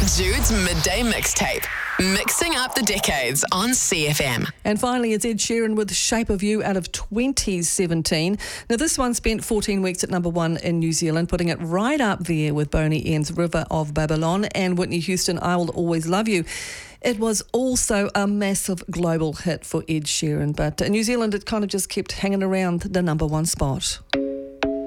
Jude's Midday Mixtape. Mixing up the decades on CFM. And finally, it's Ed Sheeran with Shape of You out of 2017. Now, this one spent 14 weeks at number one in New Zealand, putting it right up there with Boney M's River of Babylon and Whitney Houston, I Will Always Love You. It was also a massive global hit for Ed Sheeran, but in New Zealand, it kind of just kept hanging around the number one spot.